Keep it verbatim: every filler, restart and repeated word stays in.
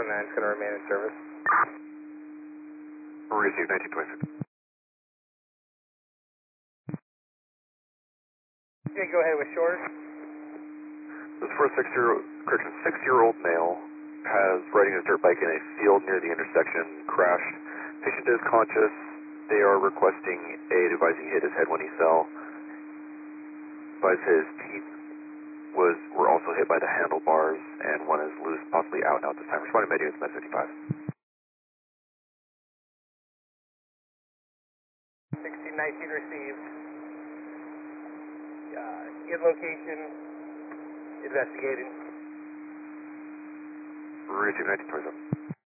nine is going to remain in service. Receive nineteen twenty-six. Okay, go ahead with short. This is for a six-year-old, correction, six-year-old male has riding his dirt bike in a field near the intersection, crashed. Patient is conscious. They are requesting aid, advising he hit his head when he fell. Advise his teeth was were also hit by the handlebars, and one is loose, possibly out now at this time. Responding med units, med fifty-five. sixteen nineteen received. Uh, in location, investigating. Receive nineteen twenty-seven.